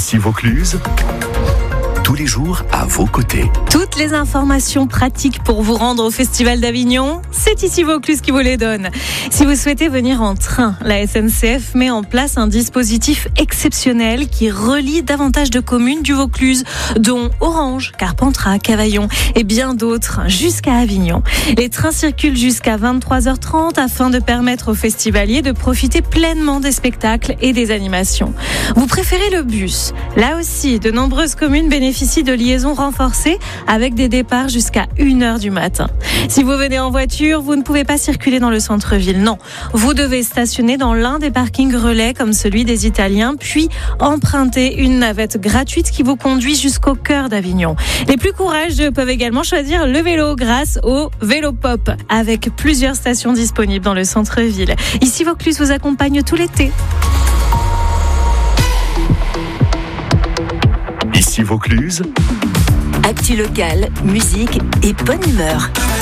Ici Vaucluse, tous les jours à vos côtés. Toutes les informations pratiques pour vous rendre au Festival d'Avignon, c'est Ici Vaucluse qui vous les donne. Si vous souhaitez venir en train, la SNCF met en place un dispositif exceptionnel qui relie davantage de communes du Vaucluse, dont Orange, Carpentras, Cavaillon et bien d'autres, jusqu'à Avignon. Les trains circulent jusqu'à 23h30 afin de permettre aux festivaliers de profiter pleinement des spectacles et des animations. Vous préférez le bus? Là aussi, de nombreuses communes bénéficient de liaisons renforcées avec des départs jusqu'à 1h du matin. Si vous venez en voiture, vous ne pouvez pas circuler dans le centre-ville, non. Vous devez stationner dans l'un des parkings relais comme celui des Italiens, puis emprunter une navette gratuite qui vous conduit jusqu'au cœur d'Avignon. Les plus courageux peuvent également choisir le vélo grâce au Vélo Pop, avec plusieurs stations disponibles dans le centre-ville. Ici Vaucluse vous accompagne tout l'été. Ici Vaucluse, actu locale, musique et bonne humeur.